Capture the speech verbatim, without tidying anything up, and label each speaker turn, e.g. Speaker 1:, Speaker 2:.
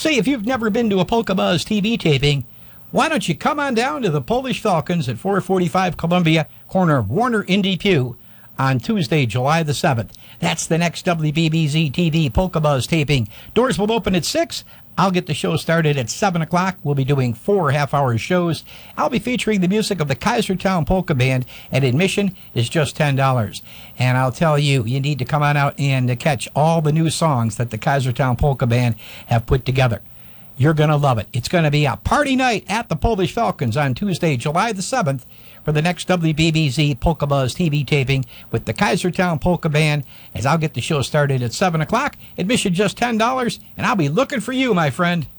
Speaker 1: Say, if you've never been to a Polka Buzz T V taping, why don't you come on down to the Polish Falcons at four forty-five Columbia, corner of Warner and Depew, on Tuesday, July the seventh. That's the next W B B Z T V Polka Buzz taping. Doors will open at six. I'll get the show started at seven o'clock. We'll be doing four half-hour shows. I'll be featuring the music of the Kaisertown Polka Band, and admission is just ten dollars. And I'll tell you, you need to come on out and catch all the new songs that the Kaisertown Polka Band have put together. You're going to love it. It's going to be a party night at the Polish Falcons on Tuesday, July the seventh, for the next W B B Z Polka Buzz T V taping with the Kaisertown Polka Band, as I'll get the show started at seven o'clock. Admission just ten dollars, and I'll be looking for you, my friend.